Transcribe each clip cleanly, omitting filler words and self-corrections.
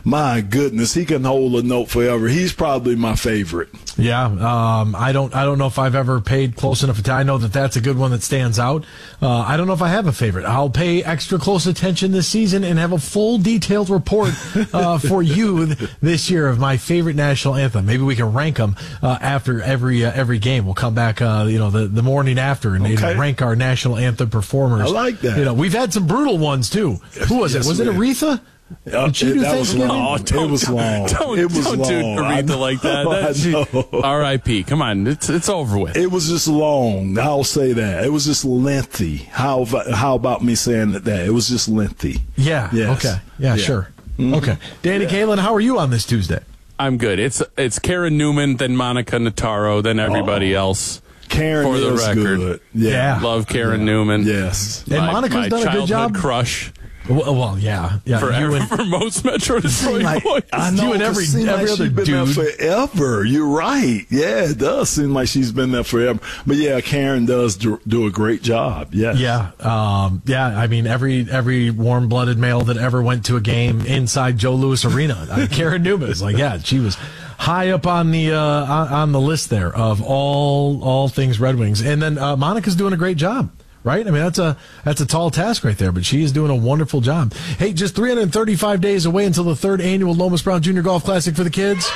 my goodness, he can hold a note forever. He's probably my favorite. Yeah, I don't know if I've ever paid close enough attention. I know that that's a good one that stands out. I don't know if I have a favorite. I'll pay extra close attention this season and have a full detailed report for you this year of my favorite national anthem. Maybe we can rank them after every game. We'll come back, the morning after and rank our national anthem performers. I like that. We've had some brutal ones too. Who was it? Was it Aretha? That was long. It was long. Don't do Aretha like that. R.I.P. Come on, it's over with. It was just long. I'll say that. It was just lengthy. How about me saying that? It was just lengthy. Yeah. Yes. Okay. Yeah. Sure. Mm-hmm. Okay. Danny Kaelin, how are you on this Tuesday? I'm good. It's Karen Newman, then Monica Nataro, then everybody else. Karen for the is record. Good. Yeah. Love Karen Newman. Yes. And Monica's done a good job. My childhood crush. Well, yeah. For most Metro Detroit boys. I know, you and every other she's been dude. there forever. You're right. Yeah, it does seem like she's been there forever. But yeah, Karen does do a great job. Yes. Yeah. I mean, every warm-blooded male that ever went to a game inside Joe Louis Arena, Karen Newman is she was high up on the list there of all things Red Wings. And then Monica's doing a great job. Right? I mean, that's a tall task right there, but she is doing a wonderful job. Hey, just 335 days away until the 3rd annual Lomas Brown Junior Golf Classic for the kids.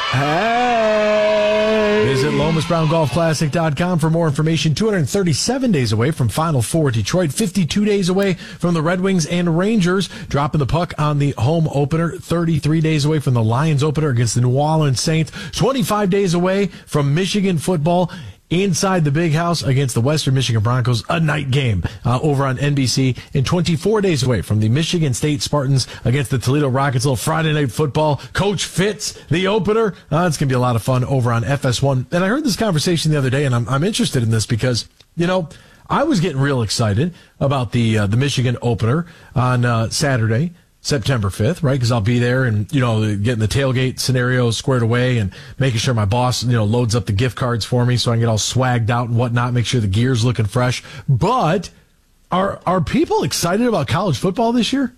Hey! Visit LomasBrownGolfClassic.com for more information. 237 days away from Final Four Detroit. 52 days away from the Red Wings and Rangers dropping the puck on the home opener. 33 days away from the Lions opener against the New Orleans Saints. 25 days away from Michigan football. Inside the Big House against the Western Michigan Broncos, a night game over on NBC, and 24 days away from the Michigan State Spartans against the Toledo Rockets. Little Friday Night Football. Coach Fitz, the opener. It's going to be a lot of fun over on FS1. And I heard this conversation the other day, and I'm interested in this because, I was getting real excited about the Michigan opener on Saturday. September 5th, right? Because I'll be there and, getting the tailgate scenario squared away and making sure my boss, loads up the gift cards for me so I can get all swagged out and whatnot, make sure the gear's looking fresh. But are people excited about college football this year?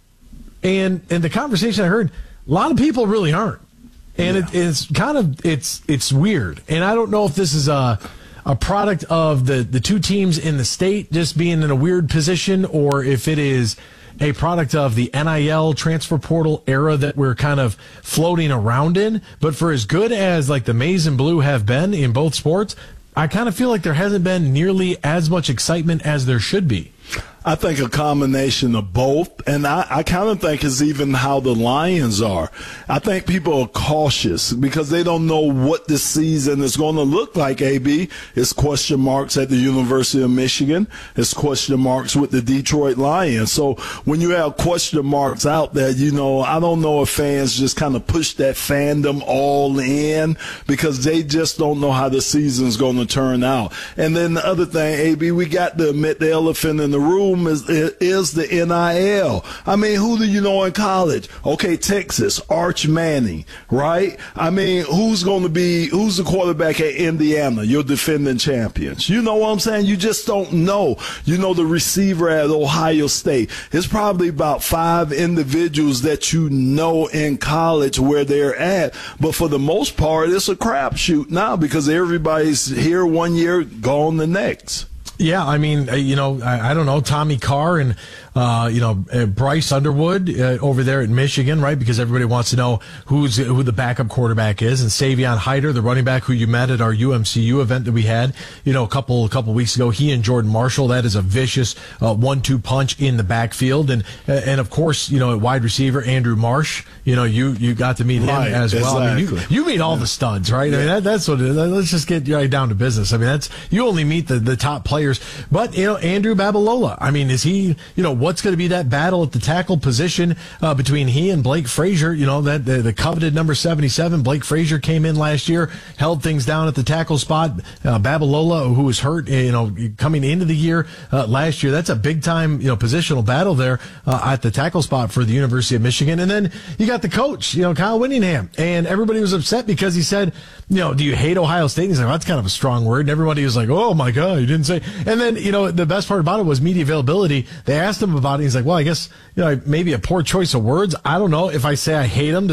And the conversation I heard, a lot of people really aren't. And it's kind of, it's weird. And I don't know if this is a product of the two teams in the state just being in a weird position or if it is a product of the NIL transfer portal era that we're kind of floating around in. But for as good as the Maize and Blue have been in both sports, I kind of feel like there hasn't been nearly as much excitement as there should be. I think a combination of both, and I kind of think it's even how the Lions are. I think people are cautious because they don't know what this season is going to look like, AB. It's question marks at the University of Michigan. It's question marks with the Detroit Lions. So when you have question marks out there, I don't know if fans just kind of push that fandom all in because they just don't know how the season's going to turn out. And then the other thing, AB, we got to admit the elephant in the room is the NIL. I mean, who do you know in college? Okay, Texas, Arch Manning, right? I mean, who's the quarterback at Indiana? Your defending champions. You know what I'm saying? You just don't know. The receiver at Ohio State. It's probably about 5 individuals that in college where they're at. But for the most part, it's a crapshoot now because everybody's here one year, gone the next. Yeah, I mean, I don't know, Tommy Carr and, Bryce Underwood over there at Michigan, right? Because everybody wants to know who the backup quarterback is. And Savion Hyder, the running back who you met at our UMCU event that we had, a couple weeks ago, he and Jordan Marshall, that is a vicious 1-2 punch in the backfield. And of course, at wide receiver, Andrew Marsh, you got to meet him as well. Exactly. I mean, you meet all the studs, right? Yeah. I mean, that's what it is. Let's just get right down to business. I mean, you only meet the top players. But, Andrew Babalola, I mean, is he, what's going to be that battle at the tackle position between he and Blake Frazier? That the coveted number 77, Blake Frazier came in last year, held things down at the tackle spot. Babalola, who was hurt, coming into the year last year, that's a big time, positional battle there at the tackle spot for the University of Michigan. And then you got the coach, Kyle Whittingham, and everybody was upset because he said, do you hate Ohio State? And he's like, well, that's kind of a strong word. And everybody was like, oh my God, you didn't say. And then, the best part about it was media availability. They asked him about it. He's like, well, I guess, maybe a poor choice of words. I don't know if I say I hate him.